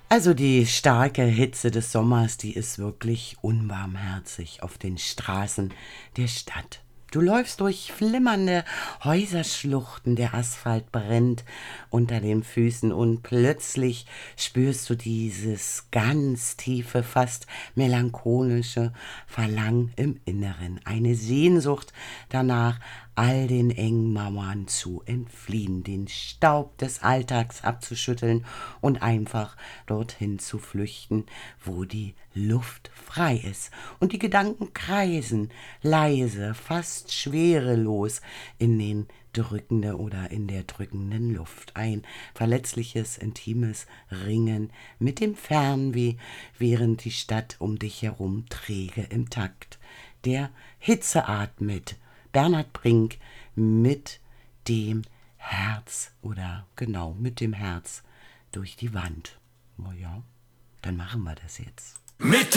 Also die starke Hitze des Sommers, die ist wirklich unbarmherzig auf den Straßen der Stadt. Du läufst durch flimmernde Häuserschluchten, der Asphalt brennt unter den Füßen und plötzlich spürst du dieses ganz tiefe, fast melancholische Verlangen im Inneren, eine Sehnsucht danach, all den engen Mauern zu entfliehen, den Staub des Alltags abzuschütteln und einfach dorthin zu flüchten, wo die Luft frei ist und die Gedanken kreisen, leise, fast schwerelos in der drückenden Luft. Ein verletzliches, intimes Ringen mit dem Fernweh, während die Stadt um dich herum träge im Takt der Hitze atmet. Bernhard Brink mit dem Herz oder genau mit dem Herz durch die Wand. Na ja, dann machen wir das jetzt. Mit